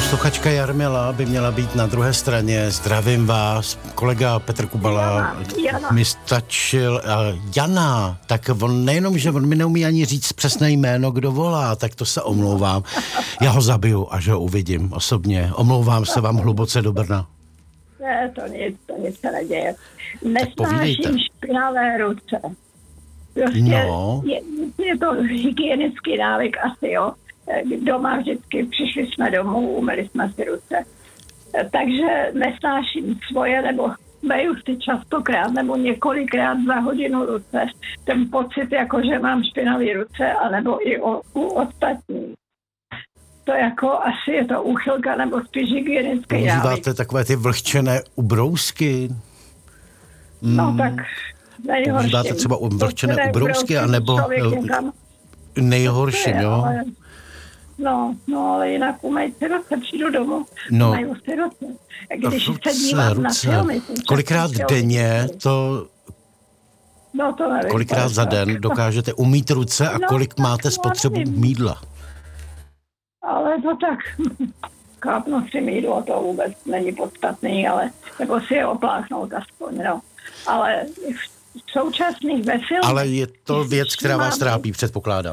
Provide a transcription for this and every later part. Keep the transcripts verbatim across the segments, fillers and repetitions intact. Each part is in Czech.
Posluchačka Jarmila by měla být na druhé straně. Zdravím vás. Kolega Petr Kubala Jana, Jana. mi stačil. Uh, Jana, tak on nejenom, že on mi neumí ani říct přesné jméno, kdo volá, tak to se omlouvám. Já ho zabiju, až ho uvidím osobně. Omlouvám se vám hluboce do Brna. Ne, to nic, to nic se neděje. Nesnáším špinavé ruce. Prostě no. je, je to hygienický návyk asi, jo. Doma vždycky přišli jsme domů, umyli jsme si ruce. Takže nesnáším svoje, nebo meju si častokrát, nebo několikrát za hodinu ruce. Ten pocit, jako že mám špinavé ruce, anebo i o, u ostatních. To jako asi je to úchylka, nebo spíš hygienický návyk. Používáte takové ty vlhčené ubrousky? Mm. No tak nejhorší. Používáte třeba vlhčené ubrousky, anebo nejhorším, jo? Ale, no, no, ale jinak umejt si ruce, přijdu domů, no, umejdu si ruce. Když ruce, se dívám ruce. na filmy. Kolikrát denně to... No to nevím. Kolikrát za den dokážete umýt ruce a no, kolik máte spotřebu mýdla? Ale to tak, kápnu si mýdlo, to vůbec není podstatný, ale nebo si je opláchnout aspoň, no. Ale v současných ve filmech... Ale je to věc, která vás trápí, předpokládám.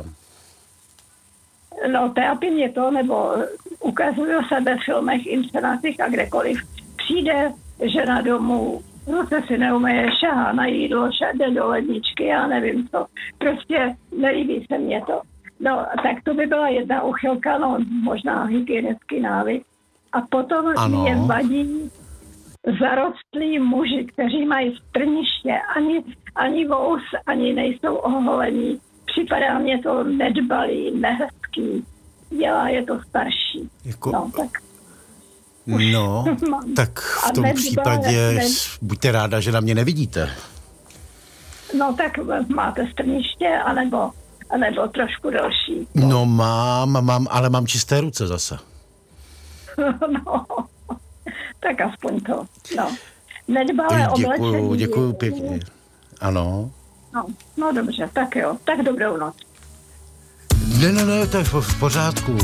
No, trápí mě to, nebo ukazuju se ve filmech, inscenacích a kdekoliv. Přijde žena domů, ruce si neumeje, šahá na jídlo, jde do ledničky, já nevím co. Prostě nelíbí se mně to. No, tak to by byla jedna uchylka, no, možná hygienický návyk. A potom ano. Mě vadí zarostlí muži, kteří mají strniště, ani, ani vous, ani nejsou oholení. Připadá mě to nedbalý, nehezký. Dělá je to starší. Jako... No, tak... No, tak v tom nedbal, případě ne... buďte ráda, že na mě nevidíte. No, tak máte strniště, anebo, anebo trošku delší. No, mám, mám, ale mám čisté ruce zase. No, tak aspoň to, no. Nedbalé oblečení. Děkuju, děkuju pěkně. Ano. No, no dobře, tak jo, tak dobrou noc. Ne, ne, ne, to je v pořádku.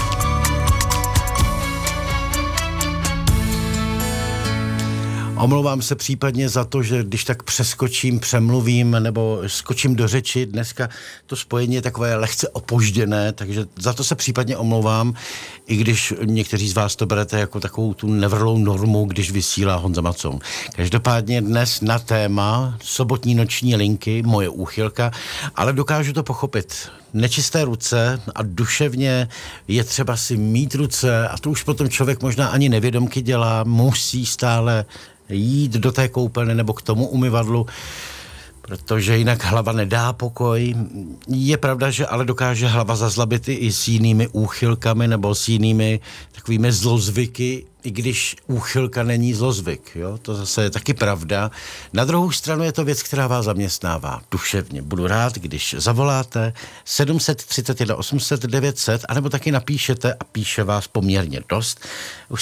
Omlouvám se případně za to, že když tak přeskočím, přemluvím nebo skočím do řeči. Dneska to spojení je takové lehce opožděné, takže za to se případně omlouvám, i když někteří z vás to berete jako takovou tu nevrlou normu, když vysílá Honza Macoun. Každopádně dnes na téma sobotní noční linky, moje úchylka, ale dokážu to pochopit. Nečisté ruce a duševně je třeba si mít ruce a to už potom člověk možná ani nevědomky dělá, musí stále jít do té koupelny nebo k tomu umyvadlu, protože jinak hlava nedá pokoj. Je pravda, že ale dokáže hlava zazlabit i s jinými úchylkami nebo s jinými takovými zlozvyky, i když úchylka není zlozvyk. Jo? To zase je taky pravda. Na druhou stranu je to věc, která vás zaměstnává duševně. Budu rád, když zavoláte sedm set třicet jedna osm set devět set, anebo taky napíšete a píše vás poměrně dost. Už